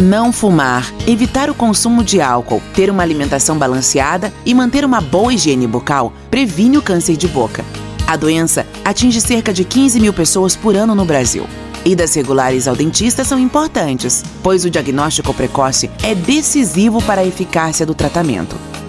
Não fumar, evitar o consumo de álcool, ter uma alimentação balanceada e manter uma boa higiene bucal previne o câncer de boca. A doença atinge cerca de 15 mil pessoas por ano no Brasil. Idas regulares ao dentista são importantes, pois o diagnóstico precoce é decisivo para a eficácia do tratamento.